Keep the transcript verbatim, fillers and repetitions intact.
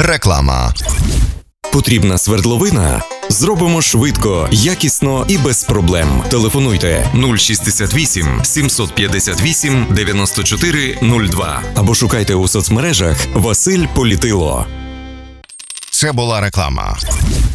Реклама. Потрібна свердловина? Зробимо швидко, якісно і без проблем. Телефонуйте нуль шістдесят вісім сімсот п'ятдесят вісім дев'яносто чотири нуль два або шукайте у соцмережах Василь Політило. Це була реклама.